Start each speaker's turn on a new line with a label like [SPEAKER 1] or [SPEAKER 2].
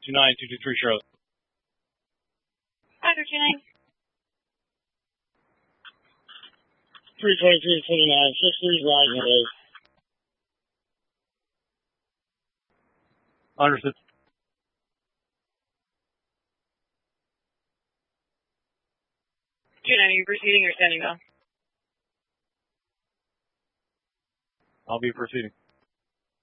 [SPEAKER 1] 29223 Charlotte.
[SPEAKER 2] Roger, 29.
[SPEAKER 3] 32329, 63's rising late.
[SPEAKER 1] Understood.
[SPEAKER 2] Are you proceeding or standing down?
[SPEAKER 1] I'll be proceeding.